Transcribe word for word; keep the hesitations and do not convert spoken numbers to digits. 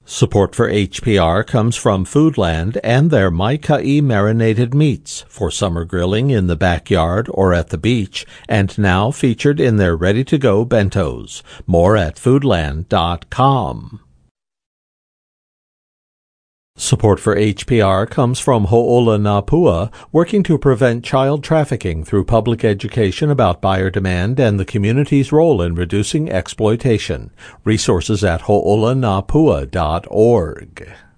Support for H P R comes from Foodland and their Mai-Kai marinated meats for summer grilling in the backyard or at the beach, and now featured in their ready-to-go bentos. More at foodland dot com. Support for H P R comes from Ho'olanapua, working to prevent child trafficking through public education about buyer demand and the community's role in reducing exploitation. Resources at ho'olanapua dot org.